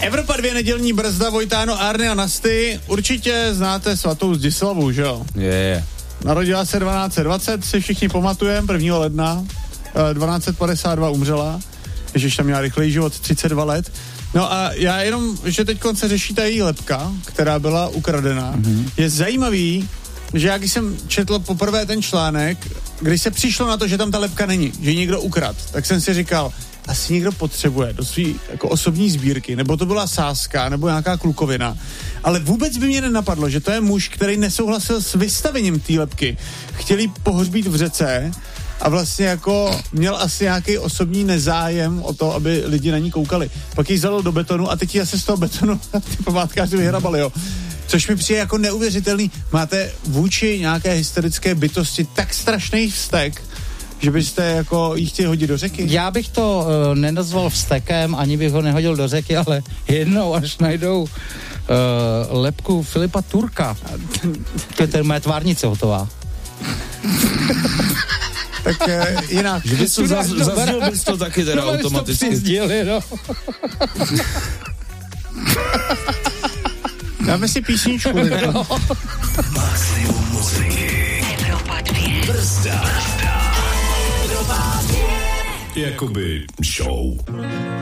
Evropa 2 nedělní brzda, Vojtáno, Arny a Nasty. Určitě znáte svatou Zdislavu, že jo? Je. Narodila se 1220, si všichni pamatujeme, 1. ledna. 1252 umřela. Ježiš, tam měla rychlej život, 32 let. No a já jenom, že teď se řeší ta její lebka, která byla ukradená. Je zajímavý, že já když jsem četl poprvé ten článek, když se přišlo na to, že tam ta lebka není, že někdo ukrad, tak jsem si říkal, asi někdo potřebuje do svý jako osobní sbírky, nebo to byla sázka, nebo nějaká klukovina. Ale vůbec by mě nenapadlo, že to je muž, který nesouhlasil s vystavením té lebky. Chtěl jí pohřbít v řece a vlastně jako měl asi nějaký osobní nezájem o to, aby lidi na ní koukali. Pak ji zalil do betonu a teď ji asi z toho betonu ty památkáři vyhrabali, jo. Což mi přijde jako neuvěřitelný. Máte vůči nějaké historické bytosti tak strašný vztek, že byste jako jí chtěli hodit do řeky? Já bych to nenazval vztekem, ani bych ho nehodil do řeky, ale jednou, až najdou lebku Filipa Turka. To je moje tvárnice hotová. Tak jinak. Že bys to zazdil bys to taky teda automaticky. Přizdíli, no. Dáme si písničku. Maximum muziky. Evropa 2. Brzda. Evropa 2. Jakoby show.